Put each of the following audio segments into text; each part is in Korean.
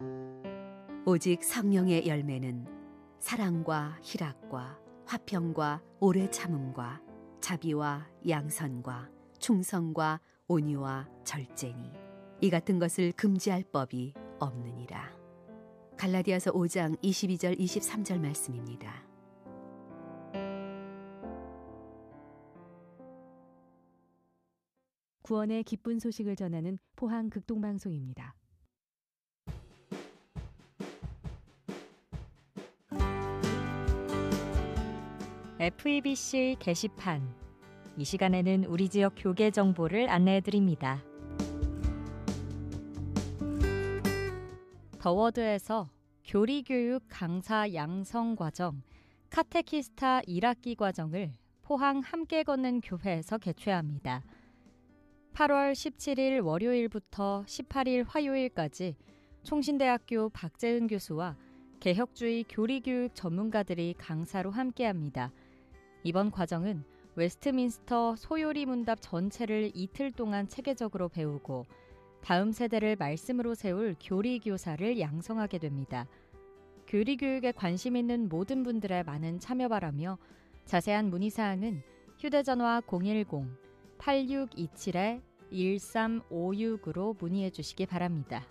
오직 성령의 열매는 사랑과 희락과 화평과 오래 참음과 자비와 양선과 충성과 온유와 절제니 이 같은 것을 금지할 법이 없느니라. 갈라디아서 5장 22절 23절 말씀입니다. 구원의 기쁜 소식을 전하는 포항 극동방송입니다. FEBC 게시판. 이 시간에는 우리 지역 교계 정보를 안내해드립니다. 더워드에서 교리교육 강사 양성 과정, 카테키스타 1학기 과정을 포항 함께 걷는 교회에서 개최합니다. 8월 17일 월요일부터 18일 화요일까지 총신대학교 박재은 교수와 개혁주의 교리교육 전문가들이 강사로 함께합니다. 이번 과정은 웨스트민스터 소요리 문답 전체를 이틀 동안 체계적으로 배우고 다음 세대를 말씀으로 세울 교리교사를 양성하게 됩니다. 교리교육에 관심 있는 모든 분들의 많은 참여 바라며 자세한 문의사항은 휴대전화 010-8627-1356으로 문의해 주시기 바랍니다.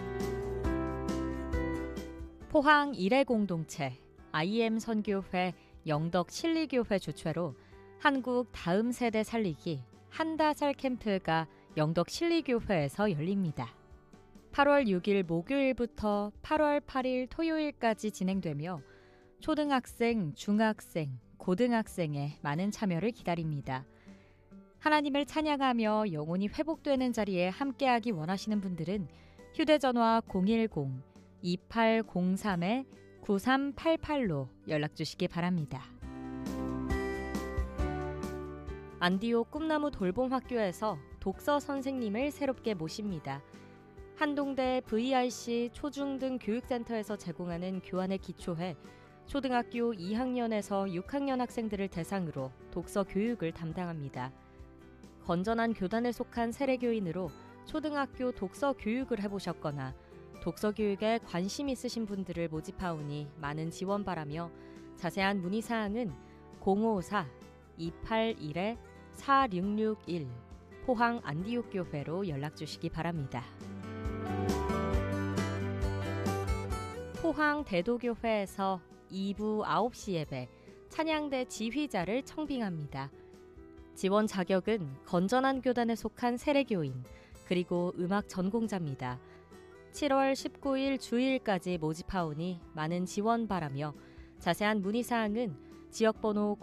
포항 일회공동체 IM 선교회 영덕 칠리교회 주최로 한국 다음 세대 살리기 한다살 캠프가 영덕 칠리교회에서 열립니다. 8월 6일 목요일부터 8월 8일 토요일까지 진행되며 초등학생, 중학생, 고등학생의 많은 참여를 기다립니다. 하나님을 찬양하며 영혼이 회복되는 자리에 함께하기 원하시는 분들은 휴대전화 010-2803-9388로 연락주시기 바랍니다. 안디오 꿈나무 돌봄학교에서 독서 선생님을 새롭게 모십니다. 한동대 VRC 초중등 교육센터에서 제공하는 교환의 기초회 초등학교 2학년에서 6학년 학생들을 대상으로 독서 교육을 담당합니다. 건전한 교단에 속한 세례교인으로 초등학교 독서 교육을 해보셨거나 독서 교육에 관심 있으신 분들을 모집하오니 많은 지원 바라며 자세한 문의사항은 054-281-4661 포항 안디옥교회로 연락주시기 바랍니다. 포항 대도교회에서 2부 9시 예배 찬양대 지휘자를 청빙합니다. 지원 자격은 건전한 교단에 속한 세례교인 그리고 음악 전공자입니다. 7월 19일 주일까지 모집하오니 많은 지원 바라며 자세한 문의사항은 지역번호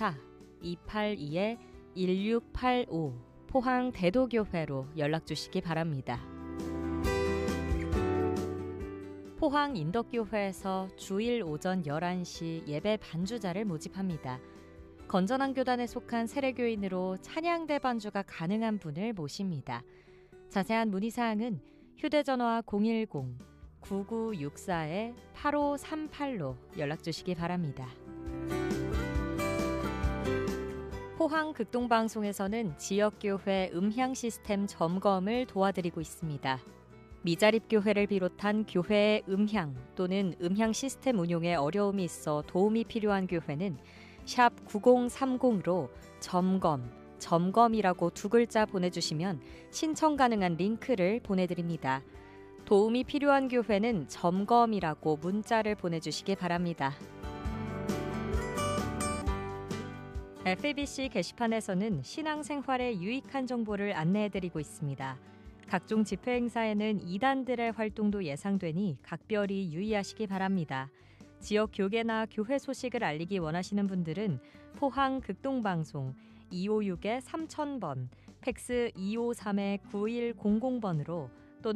054-282-1685 포항 대도교회로 연락주시기 바랍니다. 포항 인덕교회에서 주일 오전 11시 예배 반주자를 모집합니다. 건전한 교단에 속한 세례교인으로 찬양대 반주가 가능한 분을 모십니다. 자세한 문의사항은 휴대전화 010-9964-8538로 연락주시기 바랍니다. 포항 극동방송에서는 지역교회 음향 시스템 점검을 도와드리고 있습니다. 미자립교회를 비롯한 교회의 음향 또는 음향 시스템 운용에 어려움이 있어 도움이 필요한 교회는 샵 9030으로 점검이라고 두 글자 보내주시면 신청 가능한 링크를 보내드립니다. 도움이 필요한 교회는 점검이라고 문자를 보내주시기 바랍니다. FEBC 게시판에서는 신앙생활에 유익한 정보를 안내해드리고 있습니다. 각종 집회 행사에는 이단들의 활동도 예상되니 각별히 유의하시기 바랍니다. 지역 교계나 교회 소식을 알리기 원하시는 분들은 포항 극동방송 256-3000번, 팩스 253-9100번으로